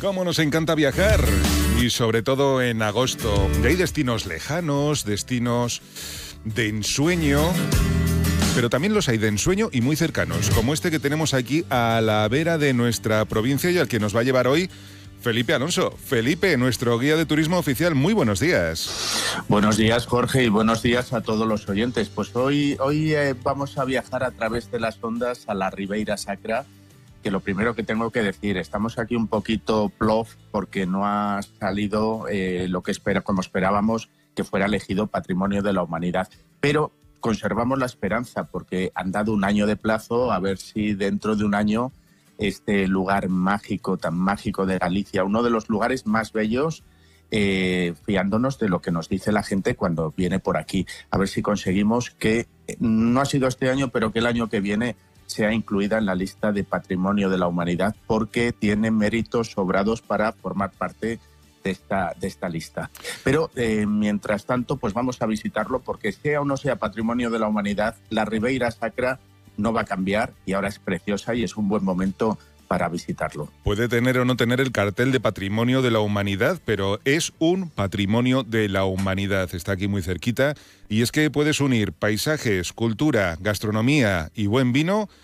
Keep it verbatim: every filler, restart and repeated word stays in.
Cómo nos encanta viajar, y sobre todo en agosto. Y hay destinos lejanos, destinos de ensueño, pero también los hay de ensueño y muy cercanos, como este que tenemos aquí a la vera de nuestra provincia y al que nos va a llevar hoy Felipe Alonso. Felipe, nuestro guía de turismo oficial, muy buenos días. Buenos días, Jorge, y buenos días a todos los oyentes. Pues hoy, hoy eh, vamos a viajar a través de las ondas a la Ribeira Sacra, que lo primero que tengo que decir, estamos aquí un poquito plof porque no ha salido eh, lo que espera, como esperábamos que fuera elegido Patrimonio de la Humanidad, pero conservamos la esperanza porque han dado un año de plazo a ver si dentro de un año este lugar mágico, tan mágico de Galicia, uno de los lugares más bellos, eh, fiándonos de lo que nos dice la gente cuando viene por aquí. A ver si conseguimos que, no ha sido este año, pero que el año que viene sea incluida en la lista de Patrimonio de la Humanidad, porque tiene méritos sobrados para formar parte de esta, de esta lista. Pero eh, mientras tanto, pues vamos a visitarlo, porque sea o no sea Patrimonio de la Humanidad, la Ribeira Sacra no va a cambiar y ahora es preciosa y es un buen momento para visitarlo. Puede tener o no tener el cartel de Patrimonio de la Humanidad, pero es un Patrimonio de la Humanidad. Está aquí muy cerquita y es que puedes unir paisajes, cultura, gastronomía y buen vino